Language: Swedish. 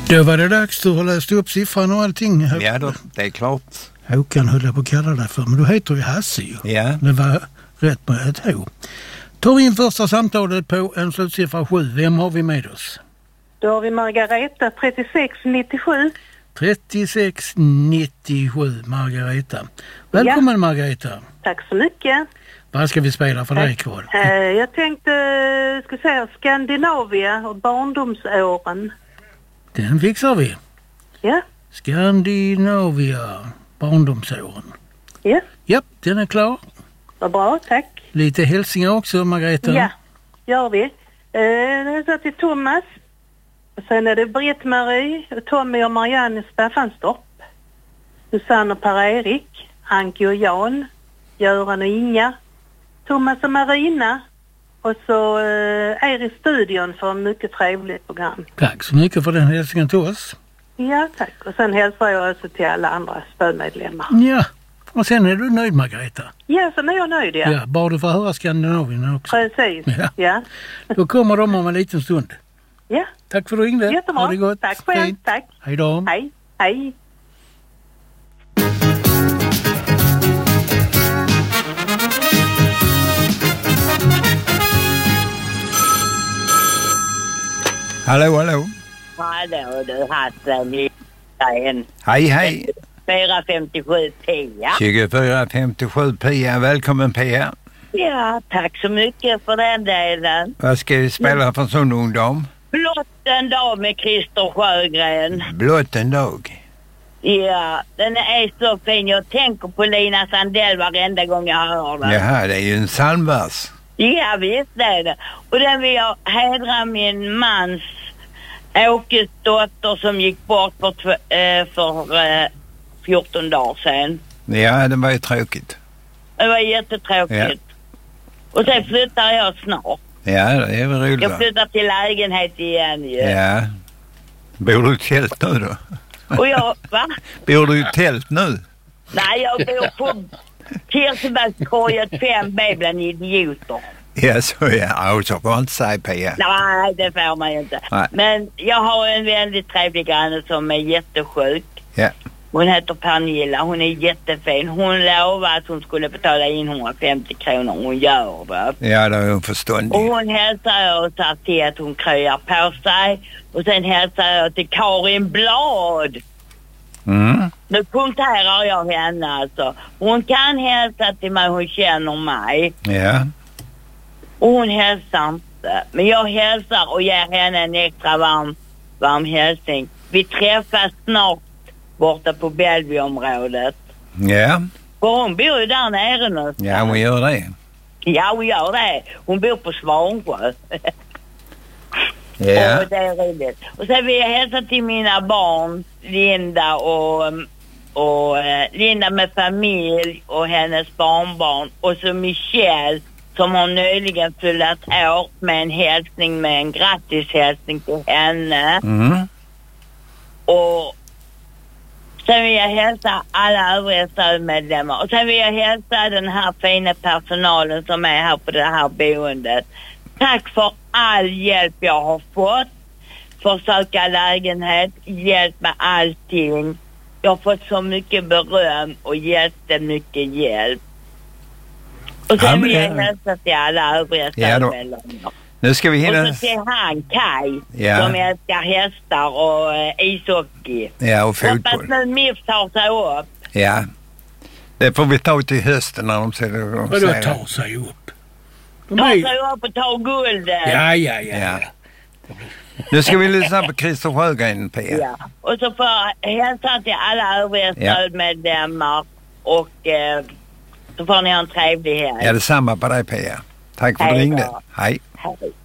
Då var det dags, du har läst upp siffran och allting. Ja då, det är klart. Håkan höll jag på att kalla dig för, men du heter ju Hasse ju. Ja. Det var rätt med ett H. Tar vi in första samtalet på en slutsiffra 7. Vem har vi med oss? Då har vi Margareta, 3697. 3697, Margareta. Välkommen, ja. Margareta. Tack så mycket. Vad ska vi spela för dig ikväll? Jag tänkte, ska säga Skandinavia och barndomsåren. Den fixar vi. Ja. Skandinavia, barndomsåren. Ja. Ja, den är klar. Vad bra, tack. Lite hälsningar också, Margareta. Ja, gör vi. Det är så till Thomas. Och sen är det Britt-Marie, Tommy och Marianne Staffanstorp. Susanne och Per-Erik, Anki och Jan, Göran och Inga, Thomas och Marina. Och så är i studion för en mycket trevligt program. Tack så mycket för den hälsningen till oss. Ja, tack. Och sen hälsar jag också till alla andra stödmedlemmar. Ja, och sen är du nöjd, Margareta? Ja, sen är jag nöjd, ja. Ja, bara du får höra Skandinavien också. Precis, ja. Då kommer de om en liten stund. Ja. Tack för att du ringde. Jättebra. Ha det gott. Tack själv. Fint. Tack. Hej då. Hej. Hej. Hallå, hallå. Hallå du Hasse, Hej, hej. 457 Pia. 2457 Pia, välkommen Pia. Ja, tack så mycket för den delen. Vad ska vi spela för sån ungdom? Blott en dag med Christer Sjögren. Blott en dag. Ja, den är så fin. Jag tänker på Lina Sandell varenda gång jag hör den. Jaha, det är ju en psalmvers. Ja, visst är det. Och den vill jag hedra min mans Åkes dotter som gick bort för 14 dagar sedan. Ja, det var ju tråkigt. Det var jättetråkigt. Ja. Och sen flyttar jag snart. Ja, det är väl roligt. Jag flyttar till lägenhet igen ju. Ja. Bor du i tält nu då? Och jag, va? Bor du i tält nu? Nej, jag bor på Kirsebergstorget 5B bland idioter. Ja, så ja. Och så får man inte säga Pia. Nej, det får man ju inte. Nej. Men jag har en väldigt trevlig granne som är jättesjuk. Ja. Hon heter Pernilla. Hon är jättefin. Hon lovade att hon skulle betala in 150 kronor. Hon gör det. Ja, det är hon förståndig. Och hon hälsar och tar till att hon kryar på sig. Och sen hälsar jag till Karin Blad. Mm. Nu punkterar jag henne alltså. Hon kan hälsa till mig. Hon känner mig. Ja. Och hon hälsar inte. Men jag hälsar och ger henne en extra varm hälsning. Vi träffas snart borta på Bellevue-området. Ja. För hon bor ju där nere nu. Ja, hon gör det. Ja, hon gör det. Hon bor på Svansjö. Ja. Och det är roligt. Och sen vill jag hälsa till mina barn, Linda och Linda med familj och hennes barnbarn. Och så Michelle som har nyligen fyllt år med en hälsning, med en grattishälsning till henne. Mm. Och sen vill jag hälsa alla övriga stödmedlemmar. Och sen vill jag hälsa den här fina personalen som är här på det här boendet. Tack för all hjälp jag har fått. Försöka lägenhet, hjälp med allting. Jag har fått så mycket beröm och jättemycket hjälp. Och sen vill jag hälsa till alla övriga stödmedlemmar. Nu ska vi hinna... Och så till han Kai som älskar hästar och ishockey. Ja, och fotboll. Hoppas nu MIF tar sig upp. Ja. Det får vi ta till hösten när de ser det. Vadå tar sig upp? Ta sig upp och ta guldet. Ja. Nu ska vi lyssna på Christer Sjögren, Pia. Ja. Och så får jag hälsa till alla övriga stödmedlemmar och så får ni ha en trevlig helg. Ja, detsamma på dig, Pia. Tack för att du ringde. Hej. Hej.